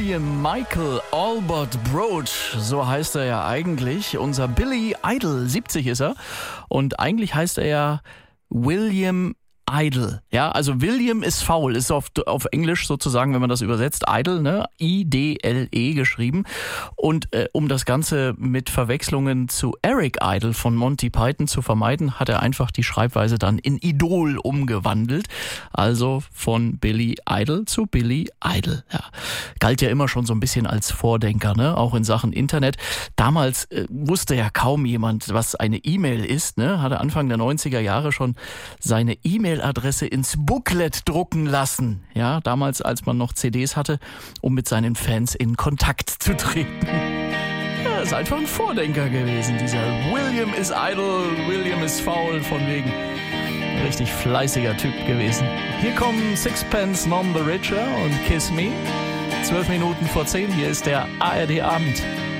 William Michael Albert Broad, so heißt er ja eigentlich. Unser Billy Idol, 70 ist er. Und eigentlich heißt er ja William Idle. Ja, also William ist faul, ist auf Englisch sozusagen, wenn man das übersetzt, Idle, ne? I-D-L-E geschrieben. Und um das Ganze mit Verwechslungen zu Eric Idle von Monty Python zu vermeiden, hat er einfach die Schreibweise dann in Idol umgewandelt. Also von Billy Idol zu Billy Idol. Ja. Galt ja immer schon so ein bisschen als Vordenker, ne? Auch in Sachen Internet. Damals wusste ja kaum jemand, was eine E-Mail ist, ne? Hatte Anfang der 90er Jahre schon seine E-Mail-Adresse ins Booklet drucken lassen. Ja, damals, als man noch CDs hatte, um mit seinen Fans in Kontakt zu treten. Ja, ist einfach ein Vordenker gewesen, dieser William is idle, William is faul, von wegen. Richtig fleißiger Typ gewesen. Hier kommen Sixpence None the Richer und Kiss Me. 12 Minuten vor 10, hier ist der ARD Abend.